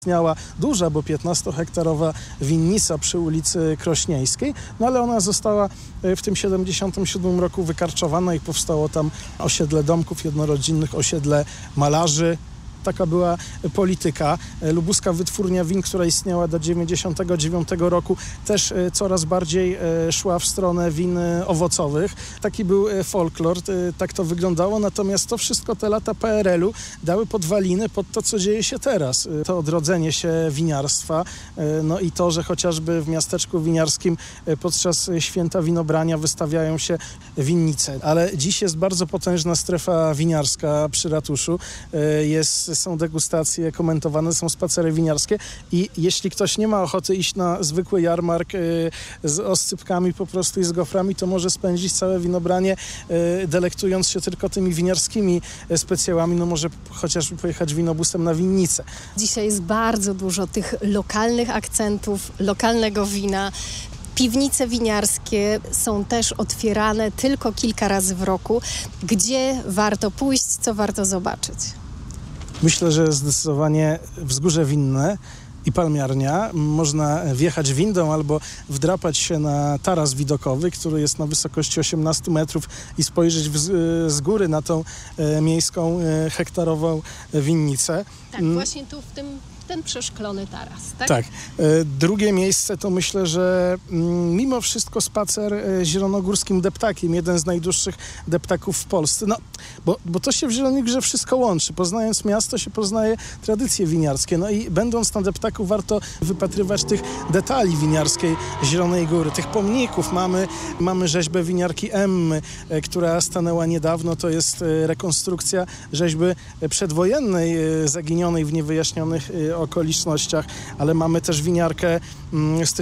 Istniała duża, bo 15-hektarowa winnica przy ulicy Krośnieńskiej, no ale ona została w tym 77 roku wykarczowana i powstało tam osiedle domków jednorodzinnych, osiedle malarzy. Taka była polityka. Lubuska Wytwórnia Win, która istniała do 99 roku, też coraz bardziej szła w stronę win owocowych. Taki był folklor, tak to wyglądało. Natomiast to wszystko, te lata PRL-u dały podwaliny pod to, co dzieje się teraz. To odrodzenie się winiarstwa, no i to, że chociażby w miasteczku winiarskim podczas święta winobrania wystawiają się winnice. Ale dziś jest bardzo potężna strefa winiarska przy ratuszu. Są degustacje komentowane, są spacery winiarskie i jeśli ktoś nie ma ochoty iść na zwykły jarmark z oscypkami po prostu i z goframi, to może spędzić całe winobranie delektując się tylko tymi winiarskimi specjałami, no może chociażby pojechać winobusem na winnicę. Dzisiaj jest bardzo dużo tych lokalnych akcentów, lokalnego wina. Piwnice winiarskie są też otwierane tylko kilka razy w roku. Gdzie warto pójść, co warto zobaczyć? Myślę, że zdecydowanie Wzgórze Winne i Palmiarnia. Można wjechać windą albo wdrapać się na taras widokowy, który jest na wysokości 18 metrów i spojrzeć z góry na tą miejską hektarową winnicę. Tak, właśnie tu ten przeszklony taras, tak? Tak. Drugie miejsce to myślę, że mimo wszystko spacer zielonogórskim deptakiem, jeden z najdłuższych deptaków w Polsce. No, bo to się w Zielonej Górze wszystko łączy. Poznając miasto się poznaje tradycje winiarskie. No i będąc na deptaku warto wypatrywać tych detali winiarskiej Zielonej Góry, tych pomników. Mamy rzeźbę winiarki Emmy, która stanęła niedawno. To jest rekonstrukcja rzeźby przedwojennej, zaginionej w niewyjaśnionych okolicznościach, ale mamy też winiarkę z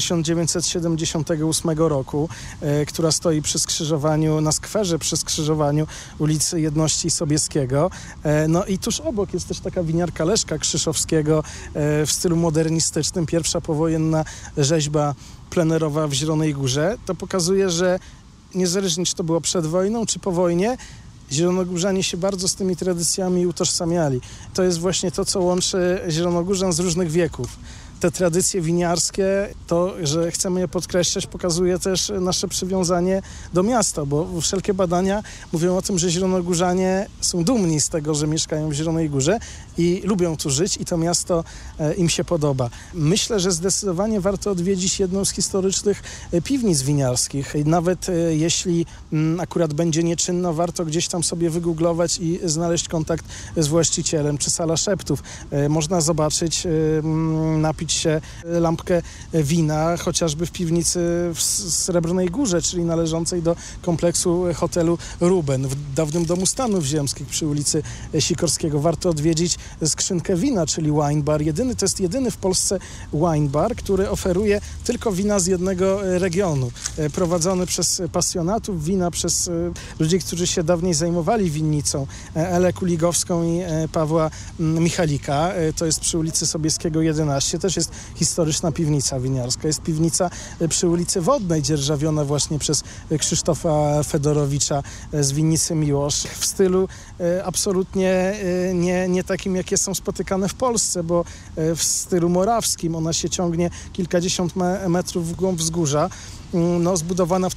1978 roku, która stoi przy skrzyżowaniu, na skwerze przy skrzyżowaniu ulicy Jedności i Sobieskiego. No i tuż obok jest też taka winiarka Leszka Krzyszowskiego w stylu modernistycznym, pierwsza powojenna rzeźba plenerowa w Zielonej Górze. To pokazuje, że niezależnie czy to było przed wojną, czy po wojnie, Zielonogórzanie się bardzo z tymi tradycjami utożsamiali. To jest właśnie to, co łączy Zielonogórzan z różnych wieków. Te tradycje winiarskie, to, że chcemy je podkreślać, pokazuje też nasze przywiązanie do miasta, bo wszelkie badania mówią o tym, że zielonogórzanie są dumni z tego, że mieszkają w Zielonej Górze i lubią tu żyć i to miasto im się podoba. Myślę, że zdecydowanie warto odwiedzić jedną z historycznych piwnic winiarskich. Nawet jeśli akurat będzie nieczynna, warto gdzieś tam sobie wygooglować i znaleźć kontakt z właścicielem, czy sala szeptów. Można zobaczyć, napić się lampkę wina, chociażby w piwnicy w Srebrnej Górze, czyli należącej do kompleksu hotelu Ruben, w dawnym domu Stanów Ziemskich przy ulicy Sikorskiego. Warto odwiedzić skrzynkę wina, czyli wine bar. To jest jedyny w Polsce wine bar, który oferuje tylko wina z jednego regionu. Prowadzony przez pasjonatów wina, przez ludzi, którzy się dawniej zajmowali winnicą. Elę Kuligowską i Pawła Michalika. To jest przy ulicy Sobieskiego 11. Też jest historyczna piwnica winiarska. Jest piwnica przy ulicy Wodnej, dzierżawiona właśnie przez Krzysztofa Fedorowicza z winnicy Miłosz. W stylu absolutnie nie takim, jakie są spotykane w Polsce, bo w stylu morawskim. Ona się ciągnie kilkadziesiąt metrów w głąb wzgórza. Zbudowana w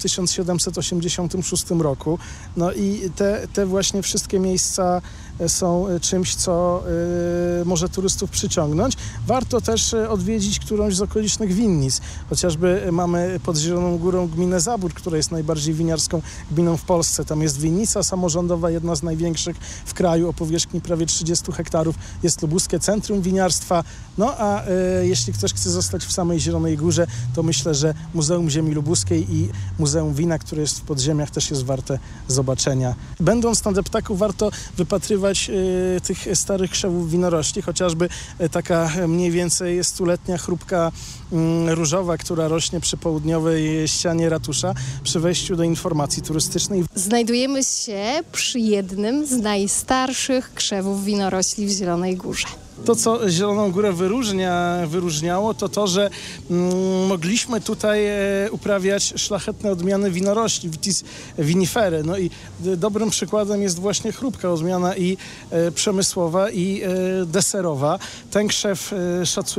1786 roku. No i te właśnie wszystkie miejsca są czymś, co może turystów przyciągnąć. Warto też odwiedzić którąś z okolicznych winnic. Chociażby mamy pod Zieloną Górą gminę Zabór, która jest najbardziej winiarską gminą w Polsce. Tam jest winnica samorządowa, jedna z największych w kraju, o powierzchni prawie 30 hektarów. Jest Lubuskie Centrum Winiarstwa. No a jeśli ktoś chce zostać w samej Zielonej Górze, to myślę, że Muzeum Ziemi Lubuskiej i Muzeum Wina, które jest w podziemiach, też jest warte zobaczenia. Będąc na deptaku, warto wypatrywać tych starych krzewów winorośli, chociażby taka mniej więcej 100-letnia chrupka różowa, która rośnie przy południowej ścianie ratusza, przy wejściu do informacji turystycznej. Znajdujemy się przy jednym z najstarszych krzewów winorośli w Zielonej Górze. To, co Zieloną Górę wyróżniało, to, że mogliśmy tutaj uprawiać szlachetne odmiany winorośli, vitis vinifere. No i dobrym przykładem jest właśnie chrupka odmiana i przemysłowa, i deserowa. Ten krzew szacuje